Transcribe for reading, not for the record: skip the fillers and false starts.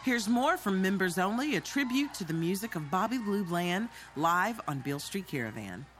Here's more from Members Only, a tribute to the music of Bobby Blue Bland, live on Beale Street Caravan.